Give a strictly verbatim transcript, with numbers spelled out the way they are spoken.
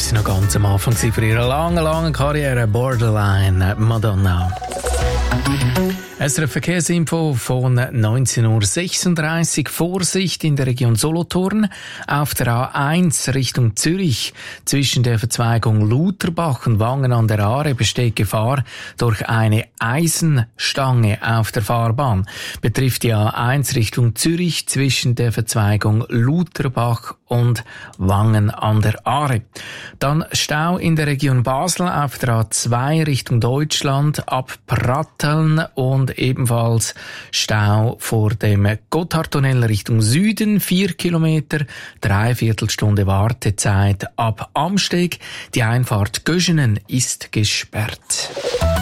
ist sie noch ganz am Anfang für ihre lange, lange Karriere. Borderline, Madonna. Es ist eine Verkehrsinfo von neunzehn Uhr sechsunddreißig. Vorsicht in der Region Solothurn auf der A eins Richtung Zürich. Zwischen der Verzweigung Lutherbach und Wangen an der Aare besteht Gefahr durch eine Eisenstange auf der Fahrbahn. Betrifft die A eins Richtung Zürich zwischen der Verzweigung Lutherbach und Wangen an der Aare. Dann Stau in der Region Basel auf der A zwei Richtung Deutschland ab Pratteln und ebenfalls Stau vor dem Gotthardtunnel Richtung Süden, vier Kilometer, dreiviertel Stunde Wartezeit ab Amsteg. Die Einfahrt Göschenen ist gesperrt.